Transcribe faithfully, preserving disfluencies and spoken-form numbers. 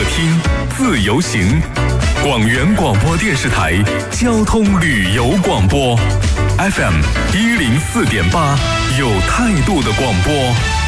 听，自由行。广元广播电视台交通旅游广播 ，F M 一零四点八，有态度的广播。